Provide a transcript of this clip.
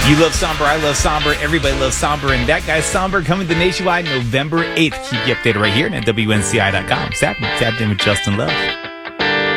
You love Somber, I love Somber, everybody loves Somber, and that guy's Somber coming to Nationwide November 8th. Keep you updated right here at WNCI.com. Tapped in with Justin Love.